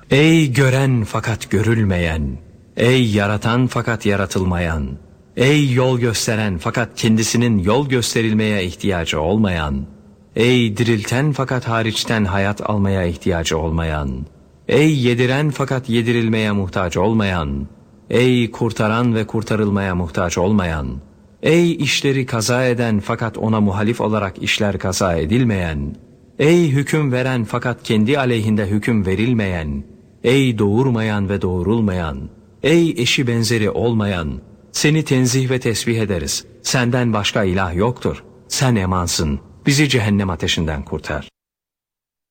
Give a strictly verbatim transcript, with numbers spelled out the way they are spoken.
Ey gören fakat görülmeyen, ey yaratan fakat yaratılmayan, ey yol gösteren fakat kendisinin yol gösterilmeye ihtiyacı olmayan, ey dirilten fakat hariçten hayat almaya ihtiyacı olmayan, ey yediren fakat yedirilmeye muhtaç olmayan, ey kurtaran ve kurtarılmaya muhtaç olmayan, ey işleri kaza eden fakat ona muhalif olarak işler kaza edilmeyen, ey hüküm veren fakat kendi aleyhinde hüküm verilmeyen, ey doğurmayan ve doğurulmayan, ey eşi benzeri olmayan, seni tenzih ve tesbih ederiz. Senden başka ilah yoktur. Sen emansın. Bizi cehennem ateşinden kurtar.